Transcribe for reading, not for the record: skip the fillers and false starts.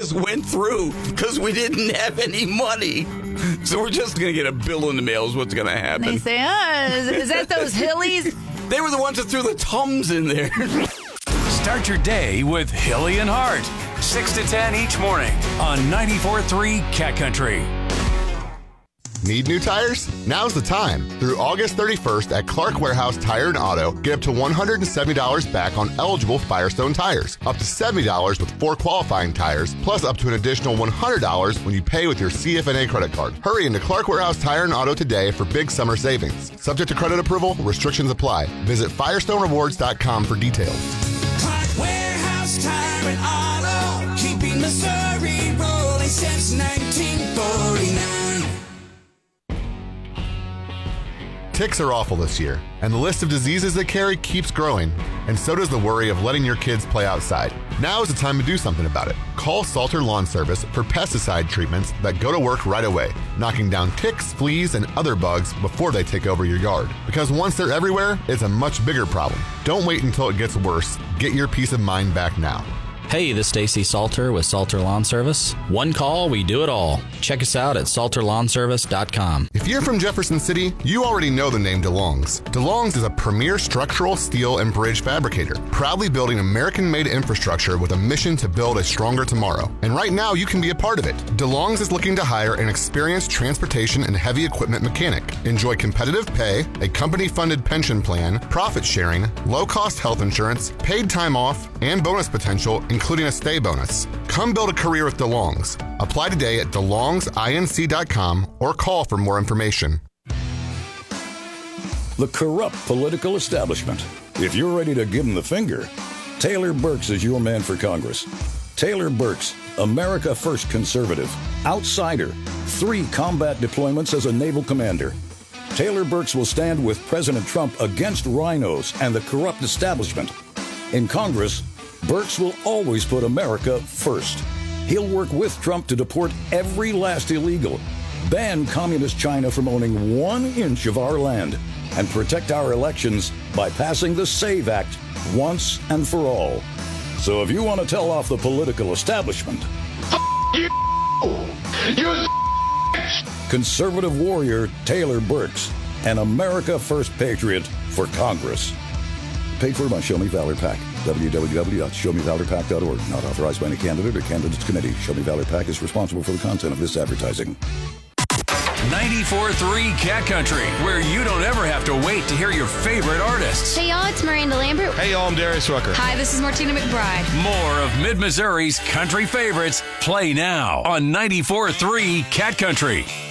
just went through because we didn't have any money. So we're just going to get a bill in the mail is what's going to happen. They say, is that those Hillies? They were the ones that threw the Tums in there. Start your day with Hilly and Hart. 6 to 10 each morning on 94.3 Cat Country. Need new tires? Now's the time. Through August 31st at Clark Warehouse Tire and Auto, get up to $170 back on eligible Firestone tires. Up to $70 with 4 qualifying tires, plus up to an additional $100 when you pay with your CFNA credit card. Hurry into Clark Warehouse Tire and Auto today for big summer savings. Subject to credit approval, restrictions apply. Visit FirestoneRewards.com for details. Clark Warehouse Tire and Auto, keeping Missouri rolling since 1949. Ticks are awful this year, and the list of diseases they carry keeps growing, and so does the worry of letting your kids play outside. Now is the time to do something about it. Call Salter Lawn Service for pesticide treatments that go to work right away, knocking down ticks, fleas, and other bugs before they take over your yard. Because once they're everywhere, it's a much bigger problem. Don't wait until it gets worse. Get your peace of mind back now. Hey, this is Stacy Salter with Salter Lawn Service. One call, we do it all. Check us out at salterlawnservice.com. If you're from Jefferson City, you already know the name DeLong's. DeLong's is a premier structural steel and bridge fabricator, proudly building American-made infrastructure with a mission to build a stronger tomorrow. And right now, you can be a part of it. DeLong's is looking to hire an experienced transportation and heavy equipment mechanic. Enjoy competitive pay, a company-funded pension plan, profit sharing, low-cost health insurance, paid time off, and bonus potential, including a stay bonus. Come build a career with DeLong's. Apply today at DeLong'sINC.com or call for more information. The corrupt political establishment. If you're ready to give them the finger, Taylor Burks is your man for Congress. Taylor Burks, America First conservative, outsider, 3 combat deployments as a naval commander. Taylor Burks will stand with President Trump against rhinos and the corrupt establishment. In Congress, Burks will always put America first. He'll work with Trump to deport every last illegal, ban communist China from owning 1 inch of our land, and protect our elections by passing the SAVE Act once and for all. So if you want to tell off the political establishment, you conservative warrior Taylor Burks, an America First patriot for Congress. Paid for by Show Me Valor PAC. www.showmevalorpac.org. Not authorized by any candidate or candidates committee. Show Me Valor PAC is responsible for the content of this advertising. 94.3 Cat Country, where you don't ever have to wait to hear your favorite artists. Hey, y'all, it's Miranda Lambert. Hey, y'all, I'm Darius Rucker. Hi, this is Martina McBride. More of Mid-Missouri's country favorites play now on 94.3 Cat Country.